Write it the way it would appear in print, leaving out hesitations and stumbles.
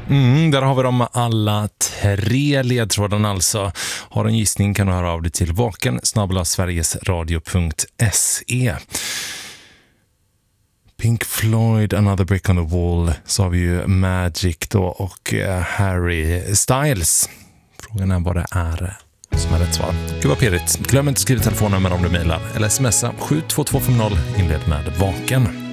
Där har vi dem alla 3 ledtrådarna alltså. Har en gissning kan du höra av dig till vaken@sverigesradio.se. Pink Floyd, Another Brick on the Wall, så har vi ju Magic då och Harry Styles. Frågan är vad det är som är rätt svar. Gud vad pirrigt. Glöm inte att skriva telefonnummer om du mejlar eller smsa 72250, inled med vaken.